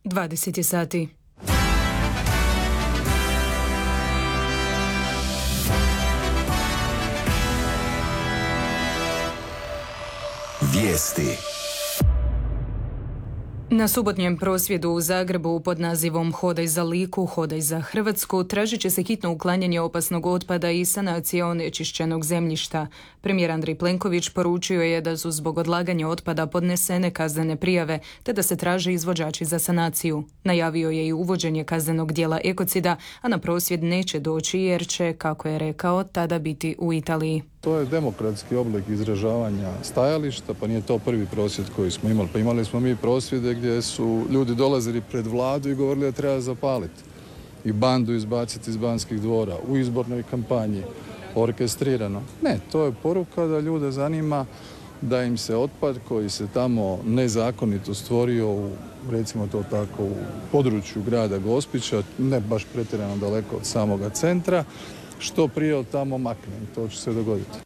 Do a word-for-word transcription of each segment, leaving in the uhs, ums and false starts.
dvadeset je sati. Vijesti. Na subotnjem prosvjedu u Zagrebu pod nazivom Hodaj za Liku, hodaj za Hrvatsku tražit će se hitno uklanjanje opasnog otpada i sanacija onečišćenog zemljišta. Premijer Andrej Plenković poručio je da su zbog odlaganja otpada podnesene kaznene prijave te da se traže izvođači za sanaciju. Najavio je i uvođenje kaznenog djela ekocida, a na prosvjed neće doći jer će, kako je rekao, tada biti u Italiji. To je demokratski oblik izražavanja stajališta, pa nije to prvi prosvjed koji smo imali. Pa imali smo mi prosvjede gdje su ljudi dolazili pred vladu i govorili da treba zapaliti i bandu izbaciti iz Banskih dvora u izbornoj kampanji, orkestrirano. Ne, to je poruka da ljude zanima da im se otpad koji se tamo nezakonito stvorio u, recimo to tako, u području grada Gospića, ne baš pretjerano daleko od samoga centra, što prije od tamo makne. To će se dogoditi.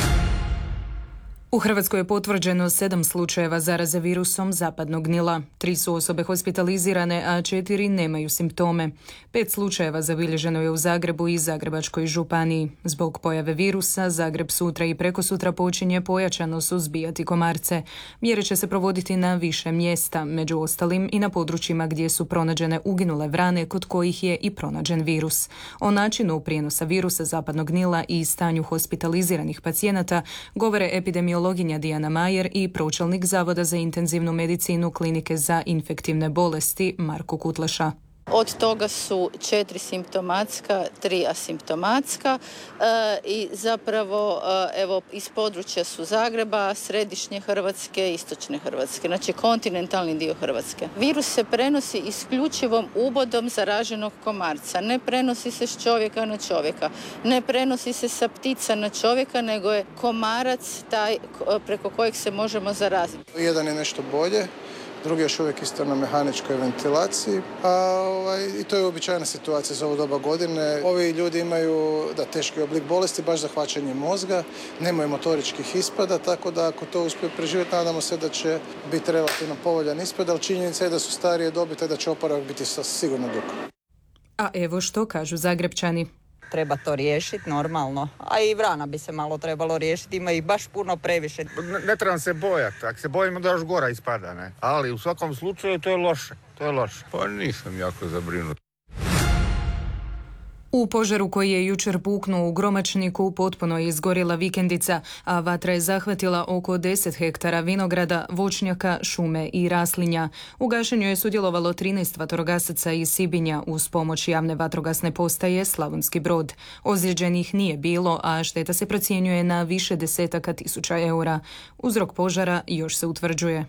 U Hrvatskoj je potvrđeno sedam slučajeva zaraze virusom zapadnog Nila. Tri su osobe hospitalizirane, a četiri nemaju simptome. Pet slučajeva zabilježeno je u Zagrebu i Zagrebačkoj županiji. Zbog pojave virusa, Zagreb sutra i prekosutra počinje pojačano suzbijati komarce. Mjere će se provoditi na više mjesta, među ostalim i na područjima gdje su pronađene uginule vrane kod kojih je i pronađen virus. O načinu prijenosa virusa zapadnog Nila i stanju hospitaliziranih pacijenata govore epidemiologi Loginja Dijana Majer i pročelnik Zavoda za intenzivnu medicinu Klinike za infektivne bolesti Marko Kutleša. Od toga su četiri simptomatska, tri asimptomatska e, i zapravo e, evo iz područja su Zagreba, središnje Hrvatske, istočne Hrvatske, znači kontinentalni dio Hrvatske. Virus se prenosi isključivom ubodom zaraženog komarca, ne prenosi se s čovjeka na čovjeka, ne prenosi se sa ptica na čovjeka, nego je komarac taj preko kojeg se možemo zaraziti. Jedan je nešto bolje, drugi još uvijek isto na mehaničkoj ventilaciji, a ovaj, i to je uobičajena situacija za ovo doba godine. Ovi ljudi imaju da, teški oblik bolesti, baš zahvaćanje mozga, nemaju motoričkih ispada, tako da ako to uspije preživjeti, nadamo se da će biti relativno povoljan ispad, ali činjenica je da su starije dobi, te da će oporavak biti sigurno dug. A evo što kažu Zagrebčani. Treba to riješiti normalno, a i vrana bi se malo trebalo riješiti, ima ih baš puno previše. Ne, ne trebam se bojati, ako se bojimo da još gora ispada, ne? Ali u svakom slučaju to je loše, to je loše. Pa nisam jako zabrinut. U požaru koji je jučer puknuo u Gromačniku potpuno je izgorjela vikendica, a vatra je zahvatila oko deset hektara vinograda, voćnjaka, šume i raslinja. U gašenju je sudjelovalo trinaest vatrogasaca iz Sibinja uz pomoć javne vatrogasne postaje Slavonski Brod. Ozlijeđenih nije bilo, a šteta se procjenjuje na više desetaka tisuća eura. Uzrok požara još se utvrđuje.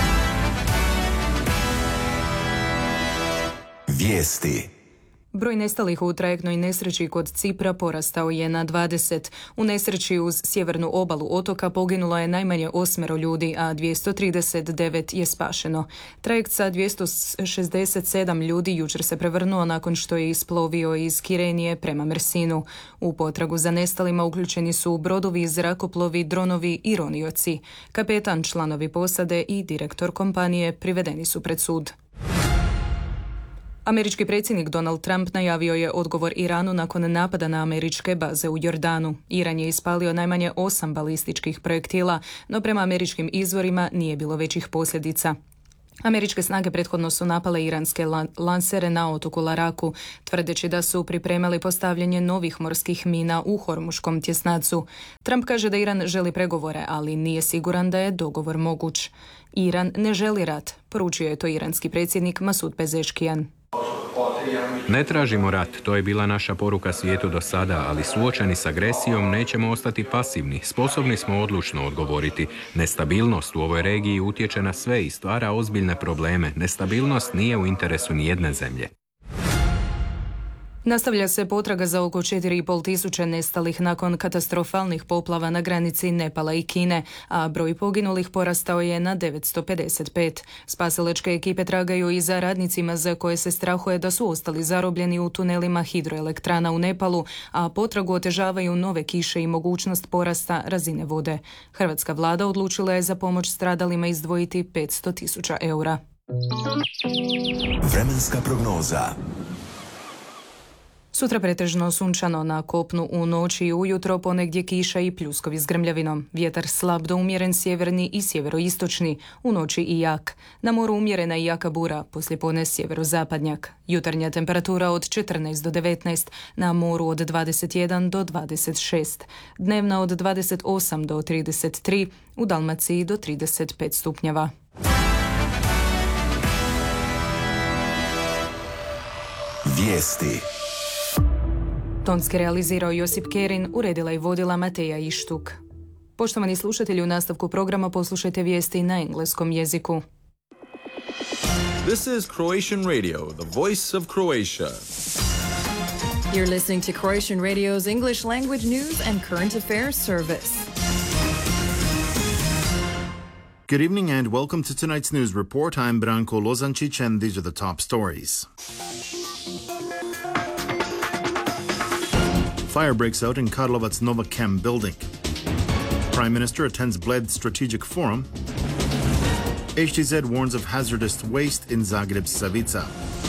Vijesti. Broj nestalih u trajektnoj nesreći kod Cipra porastao je na dvadeset. U nesreći uz sjevernu obalu otoka poginulo je najmanje osmero ljudi, a dvjesto trideset devet je spašeno. Trajekt sa dvjesto šezdeset sedam ljudi jučer se prevrnuo nakon što je isplovio iz Kirenije prema Mersinu. U potragu za nestalima uključeni su brodovi, zrakoplovi, dronovi i ronioci. Kapetan, članovi posade i direktor kompanije privedeni su pred sud. Američki predsjednik Donald Trump najavio je odgovor Iranu nakon napada na američke baze u Jordanu. Iran je ispalio najmanje osam balističkih projektila, no prema američkim izvorima nije bilo većih posljedica. Američke snage prethodno su napale iranske lansere na otoku Laraku, tvrdeći da su pripremali postavljanje novih morskih mina u Hormuškom tjesnacu. Trump kaže da Iran želi pregovore, ali nije siguran da je dogovor moguć. Iran ne želi rat, poručio je to iranski predsjednik Masud Pezeškijan. Ne tražimo rat, to je bila naša poruka svijetu do sada, ali suočeni s agresijom nećemo ostati pasivni. Sposobni smo odlučno odgovoriti. Nestabilnost u ovoj regiji utječe na sve i stvara ozbiljne probleme. Nestabilnost nije u interesu nijedne zemlje. Nastavlja se potraga za oko četiri i pol tisuće nestalih nakon katastrofalnih poplava na granici Nepala i Kine, a broj poginulih porastao je na devetsto pedeset pet. Spasilačke ekipe tragaju i za radnicima za koje se strahuje da su ostali zarobljeni u tunelima hidroelektrana u Nepalu, a potragu otežavaju nove kiše i mogućnost porasta razine vode. Hrvatska vlada odlučila je za pomoć stradalima izdvojiti petsto tisuća eura. Vremenska prognoza. Sutra pretežno sunčano, na kopnu u noći i ujutro, ponegdje kiša i pljuskovi s grmljavinom. Vjetar slab do umjeren sjeverni i sjeveroistočni, u noći i jak. Na moru umjerena i jaka bura, poslijepodne sjeverozapadnjak. Jutarnja temperatura od četrnaest do devetnaest, na moru od dvadeset jedan do dvadeset šest. Dnevna od dvadeset osam do trideset tri, u Dalmaciji do trideset pet stupnjeva. Vijesti. Tonski realizirao Josip Kerin, uredila i vodila Mateja Ištuk. Poštovani slušatelji, u nastavku programa poslušajte vijesti na engleskom jeziku. This is Croatian Radio, the voice of Croatia. You're listening to Croatian Radio's English language news and current affairs service. Good evening and welcome to tonight's news report. I'm Branko Lozančić and these are the top stories. Fire breaks out in Karlovac Nova Chem building. Prime Minister attends Bled Strategic Forum. H T Z warns of hazardous waste in Zagreb Savica.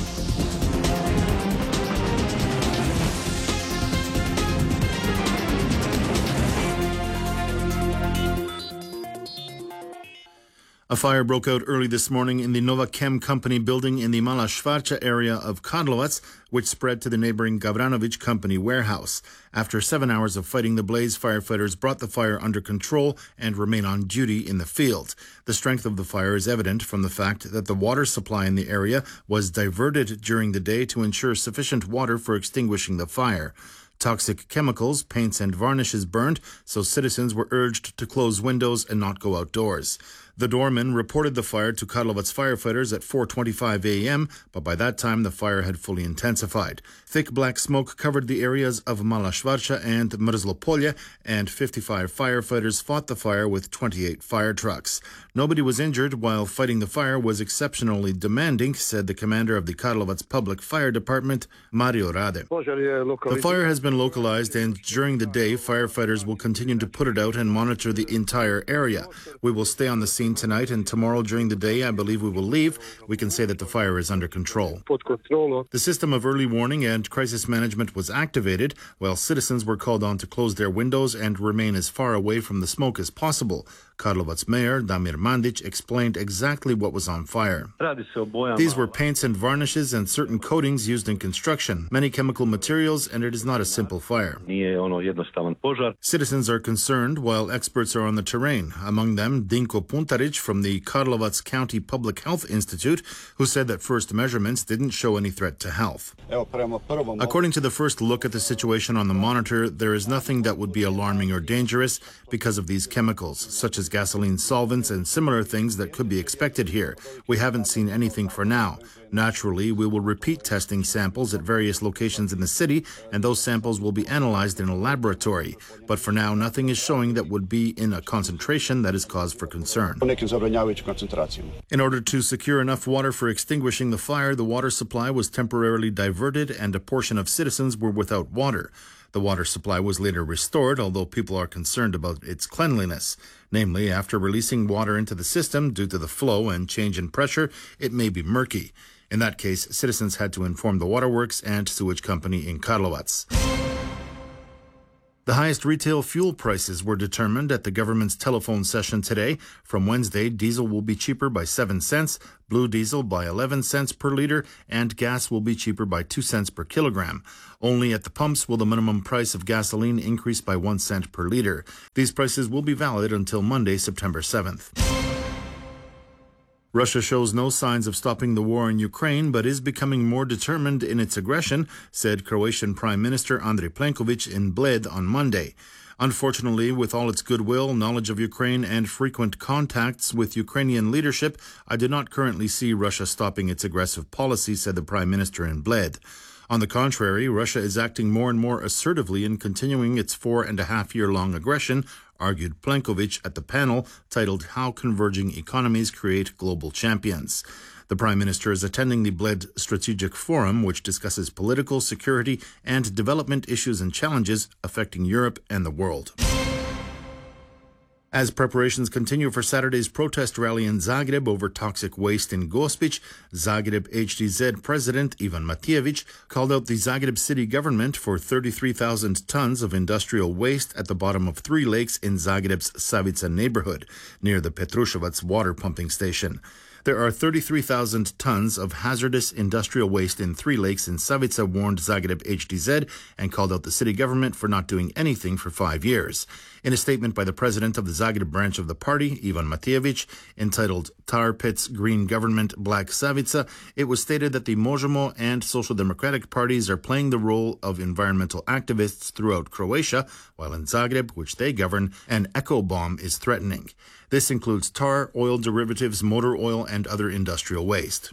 A fire broke out early this morning in the Nova Chem company building in the Mala Švarća area of Karlovac, which spread to the neighboring Gavranović company warehouse. After seven hours of fighting the blaze, firefighters brought the fire under control and remain on duty in the field. The strength of the fire is evident from the fact that the water supply in the area was diverted during the day to ensure sufficient water for extinguishing the fire. Toxic chemicals, paints and varnishes burned, so citizens were urged to close windows and not go outdoors. The doorman reported the fire to Karlovac firefighters at four twenty-five a.m., but by that time the fire had fully intensified. Thick black smoke covered the areas of Mala Švarća and Mrzlopolje, and fifty-five firefighters fought the fire with twenty-eight fire trucks. Nobody was injured, while fighting the fire was exceptionally demanding, said the commander of the Karlovac Public Fire Department, Mario Rade. The fire has been localized, and during the day, firefighters will continue to put it out and monitor the entire area. We will stay on the scene tonight, and tomorrow during the day, I believe we will leave. We can say that the fire is under control. The system of early warning and crisis management was activated, while citizens were called on to close their windows and remain as far away from the smoke as possible. Karlovac Mayor Damir Mandić explained exactly what was on fire. These were paints and varnishes and certain coatings used in construction, many chemical materials, and it is not a simple fire. Citizens are concerned while experts are on the terrain, among them Dinko Puntarić from the Karlovac County Public Health Institute, who said that first measurements didn't show any threat to health. According to the first look at the situation on the monitor, there is nothing that would be alarming or dangerous because of these chemicals, such as gasoline solvents and similar things that could be expected here. We haven't seen anything for now. Naturally, we will repeat testing samples at various locations in the city, and those samples will be analyzed in a laboratory. But for now, nothing is showing that would be in a concentration that is cause for concern. In order to secure enough water for extinguishing the fire, the water supply was temporarily diverted and a portion of citizens were without water. The water supply was later restored, although people are concerned about its cleanliness. Namely, after releasing water into the system due to the flow and change in pressure, it may be murky. In that case, citizens had to inform the waterworks and sewage company in Karlovac. The highest retail fuel prices were determined at the government's telephone session today. From Wednesday, diesel will be cheaper by seven cents, blue diesel by eleven cents per liter, and gas will be cheaper by two cents per kilogram. Only at the pumps will the minimum price of gasoline increase by one cent per liter. These prices will be valid until Monday, September seventh. Russia shows no signs of stopping the war in Ukraine, but is becoming more determined in its aggression, said Croatian Prime Minister Andrej Plenković in Bled on Monday. Unfortunately, with all its goodwill, knowledge of Ukraine, and frequent contacts with Ukrainian leadership, I do not currently see Russia stopping its aggressive policy, said the Prime Minister in Bled. On the contrary, Russia is acting more and more assertively in continuing its four and a half year long aggression, argued Plenković at the panel titled How Converging Economies Create Global Champions. The Prime Minister is attending the Bled Strategic Forum, which discusses political, security, and development issues and challenges affecting Europe and the world. As preparations continue for Saturday's protest rally in Zagreb over toxic waste in Gospić, Zagreb H D Z President Ivan Matijević called out the Zagreb city government for thirty-three thousand tons of industrial waste at the bottom of three lakes in Zagreb's Savica neighborhood, near the Petruševac water pumping station. There are thirty-three thousand tons of hazardous industrial waste in three lakes in Savica, warned Zagreb H D Z, and called out the city government for not doing anything for five years. In a statement by the president of the Zagreb branch of the party, Ivan Matijević, entitled Tar Pits Green Government Black Savica, it was stated that the Možemo and Social Democratic parties are playing the role of environmental activists throughout Croatia, while in Zagreb, which they govern, an eco bomb is threatening. This includes tar, oil derivatives, motor oil, and other industrial waste.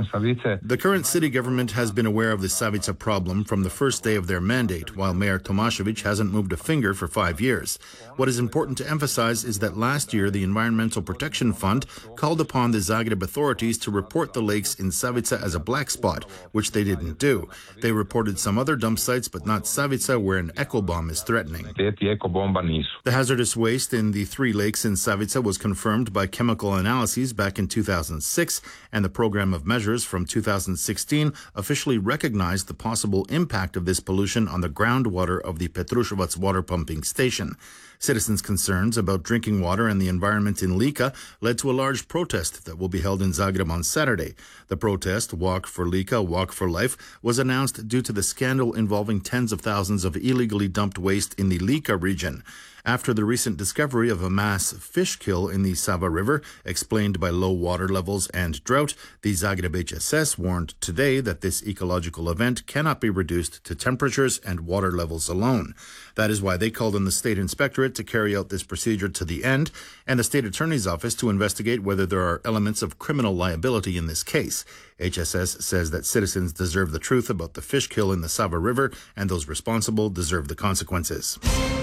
The current city government has been aware of the Savica problem from the first day of their mandate, while Mayor Tomašević hasn't moved a finger for five years. What is important to emphasize is that last year the Environmental Protection Fund called upon the Zagreb authorities to report the lakes in Savica as a black spot, which they didn't do. They reported some other dump sites, but not Savica, where an eco bomb is threatening. The hazardous waste in the three lakes in Savica was confirmed by chemical analyses back in two thousand six, and the program of measures from two thousand sixteen officially recognized the possible impact of this pollution on the groundwater of the Petruševac water pumping station. Citizens' concerns about drinking water and the environment in Lika led to a large protest that will be held in Zagreb on Saturday. The protest, Walk for Lika, Walk for Life, was announced due to the scandal involving tens of thousands of illegally dumped waste in the Lika region. After the recent discovery of a mass fish kill in the Sava River, explained by low water levels and drought, the Zagreb H S S warned today that this ecological event cannot be reduced to temperatures and water levels alone. That is why they called on the state inspectorate to carry out this procedure to the end, and the state attorney's office to investigate whether there are elements of criminal liability in this case. H S S says that citizens deserve the truth about the fish kill in the Sava River, and those responsible deserve the consequences.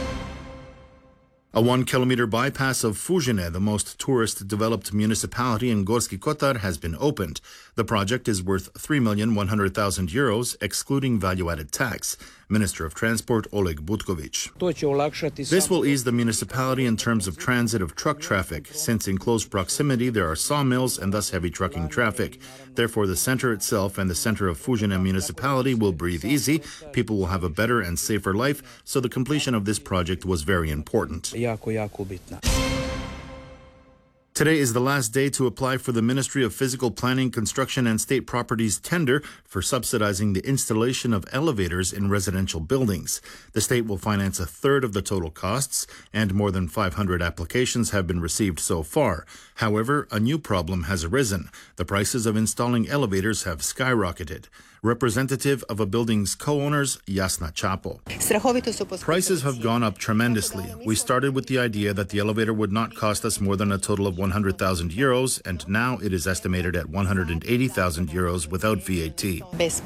A one-kilometer bypass of Fužine, the most tourist-developed municipality in Gorski Kotar, has been opened. The project is worth three million one hundred thousand euros, excluding value-added tax. Minister of Transport Oleg Butković. This will ease the municipality in terms of transit of truck traffic, since in close proximity there are sawmills and thus heavy trucking traffic. Therefore, the center itself and the center of Fužine municipality will breathe easy. People will have a better and safer life, so the completion of this project was very important. Today is the last day to apply for the Ministry of Physical Planning, Construction and State Properties tender for subsidizing the installation of elevators in residential buildings. The state will finance a third of the total costs, and more than five hundred applications have been received so far. However, a new problem has arisen. The prices of installing elevators have skyrocketed. Representative of a building's co-owners, Jasna Chapo. Prices have gone up tremendously. We started with the idea that the elevator would not cost us more than a total of one hundred thousand euros, and now it is estimated at one hundred eighty thousand euros without V A T.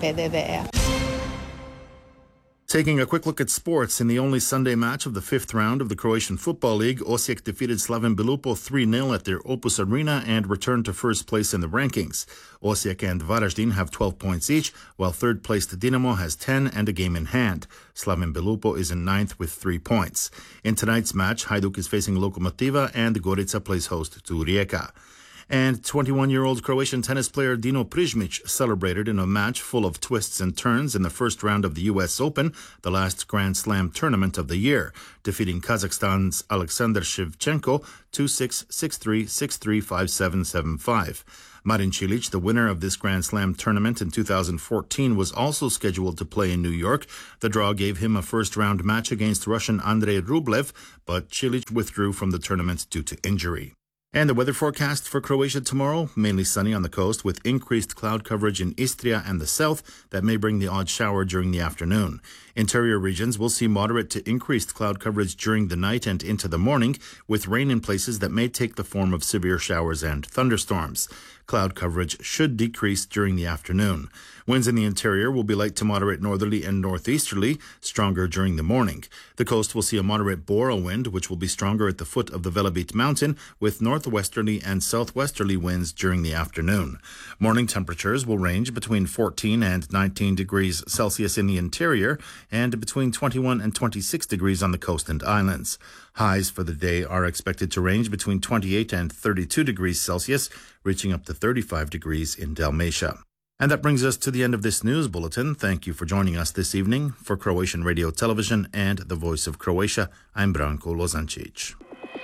Taking a quick look at sports, in the only Sunday match of the fifth round of the Croatian Football League, Osijek defeated Slaven Belupo three nil at their Opus Arena and returned to first place in the rankings. Osijek and Varaždin have twelve points each, while third-placed Dinamo has ten and a game in hand. Slaven Belupo is in ninth with three points. In tonight's match, Hajduk is facing Lokomotiva and Gorica plays host to Rijeka. And twenty-one-year-old Croatian tennis player Dino Prizmic celebrated in a match full of twists and turns in the first round of the U S Open, the last Grand Slam tournament of the year, defeating Kazakhstan's Alexander Shevchenko two six, six three, six three, five seven, seven five. Marin Cilic, the winner of this Grand Slam tournament in two thousand fourteen, was also scheduled to play in New York. The draw gave him a first-round match against Russian Andrei Rublev, but Cilic withdrew from the tournament due to injury. And the weather forecast for Croatia tomorrow, mainly sunny on the coast with increased cloud coverage in Istria and the south that may bring the odd shower during the afternoon. Interior regions will see moderate to increased cloud coverage during the night and into the morning, with rain in places that may take the form of severe showers and thunderstorms. Cloud coverage should decrease during the afternoon. Winds in the interior will be light to moderate northerly and northeasterly, stronger during the morning. The coast will see a moderate Bora wind, which will be stronger at the foot of the Velebit mountain, with northwesterly and southwesterly winds during the afternoon. Morning temperatures will range between fourteen and nineteen degrees Celsius in the interior, and between twenty-one and twenty-six degrees on the coast and islands. Highs for the day are expected to range between twenty-eight and thirty-two degrees Celsius, reaching up to thirty-five degrees in Dalmatia. And that brings us to the end of this news bulletin. Thank you for joining us this evening. For Croatian Radio Television and the Voice of Croatia, I'm Branko Lozancic.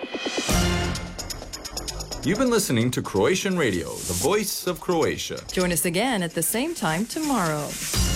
You've been listening to Croatian Radio, the Voice of Croatia. Join us again at the same time tomorrow.